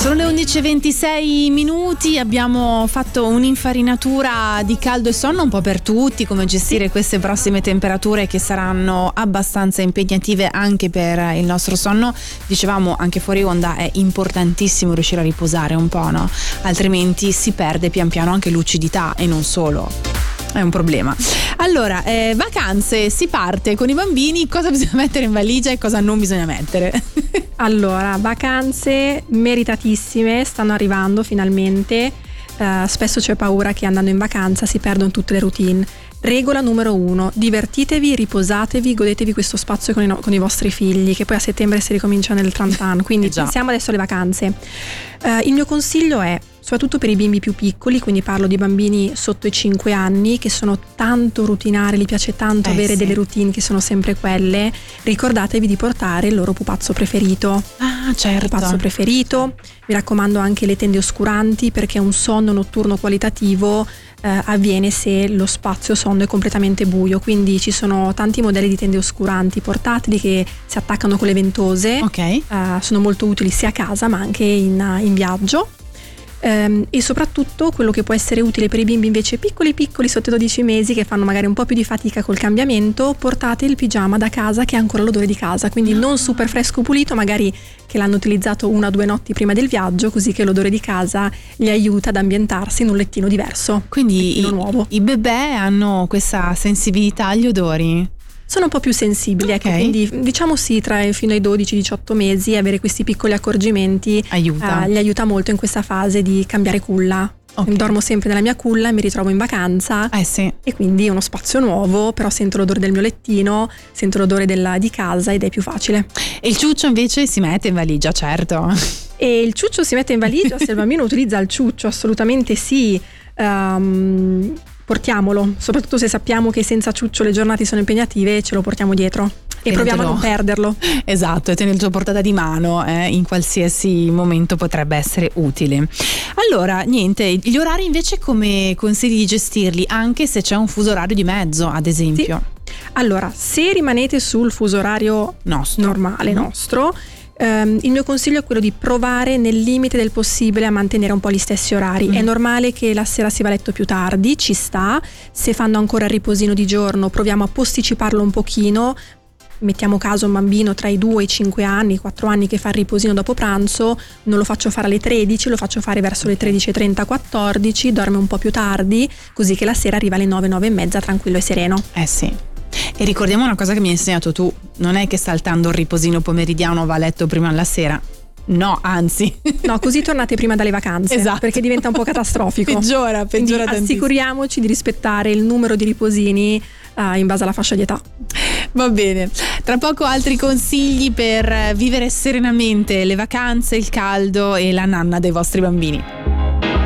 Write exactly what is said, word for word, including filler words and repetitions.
Sono le undici e ventisei minuti, abbiamo fatto un'infarinatura di caldo e sonno un po' per tutti, come gestire queste prossime temperature che saranno abbastanza impegnative anche per il nostro sonno. Dicevamo anche fuori onda, è importantissimo riuscire a riposare un po', no? Altrimenti si perde pian piano anche lucidità e non solo. È un problema. Allora, eh, vacanze, si parte con i bambini, cosa bisogna mettere in valigia e cosa non bisogna mettere? Allora, vacanze meritatissime, stanno arrivando finalmente. Uh, spesso c'è paura che andando in vacanza si perdono tutte le routine. Regola numero uno: divertitevi, riposatevi, godetevi questo spazio con i, no- con i vostri figli, che poi a settembre si ricomincia nel Trantan, quindi pensiamo adesso alle vacanze. Uh, il mio consiglio è, soprattutto per i bimbi più piccoli, quindi parlo di bambini sotto i cinque anni che sono tanto routinari, gli piace tanto eh avere sì. delle routine che sono sempre quelle, ricordatevi di portare il loro pupazzo preferito. Ah, certo. Pupazzo preferito, mi raccomando anche le tende oscuranti, perché un sonno notturno qualitativo eh, avviene se lo spazio sonno è completamente buio, quindi ci sono tanti modelli di tende oscuranti portatili che si attaccano con le ventose, okay. eh, sono molto utili sia a casa ma anche in, in viaggio. Um, e soprattutto quello che può essere utile per i bimbi invece piccoli piccoli sotto i dodici mesi, che fanno magari un po' più di fatica col cambiamento, portate il pigiama da casa che ha ancora l'odore di casa, quindi no. non super fresco pulito, magari che l'hanno utilizzato una o due notti prima del viaggio, così che l'odore di casa li aiuta ad ambientarsi in un lettino diverso, quindi lettino i, nuovo. I bebè hanno questa sensibilità agli odori? Sono un po' più sensibili, okay. ecco, quindi diciamo sì, tra fino ai dodici diciotto mesi avere questi piccoli accorgimenti aiuta. Eh, li aiuta molto in questa fase di cambiare culla. Okay. Dormo sempre nella mia culla e mi ritrovo in vacanza, eh sì. e quindi è uno spazio nuovo, però sento l'odore del mio lettino, sento l'odore della, di casa ed è più facile. E il ciuccio invece si mette in valigia, certo. E il ciuccio si mette in valigia se il bambino utilizza il ciuccio, assolutamente sì. Um, portiamolo, soprattutto se sappiamo che senza ciuccio le giornate sono impegnative, ce lo portiamo dietro e proviamo a non perderlo. Esatto, e tenerlo a portata di mano eh, in qualsiasi momento potrebbe essere utile. Allora, niente, gli orari invece come consigli di gestirli, anche se c'è un fuso orario di mezzo, ad esempio? Sì. Allora, se rimanete sul fuso orario nostro, normale mm-hmm. nostro, Um, il mio consiglio è quello di provare nel limite del possibile a mantenere un po' gli stessi orari. Mm. È normale che la sera si va a letto più tardi, ci sta. Se fanno ancora il riposino di giorno, proviamo a posticiparlo un pochino. Mettiamo caso un bambino tra i due e i cinque anni, quattro anni che fa il riposino dopo pranzo, non lo faccio fare alle tredici, lo faccio fare verso le tredici e trenta quattordici, dorme un po' più tardi, così che la sera arriva alle nove, nove e mezza tranquillo e sereno. Eh sì. E ricordiamo una cosa che mi hai insegnato tu, non è che saltando il riposino pomeridiano va a letto prima alla sera. No, anzi. No, così tornate prima dalle vacanze, esatto. perché diventa un po' catastrofico. Peggiora, peggiora tantissimo. Assicuriamoci di rispettare il numero di riposini uh, in base alla fascia di età. Va bene, tra poco altri consigli per vivere serenamente le vacanze, il caldo e la nanna dei vostri bambini.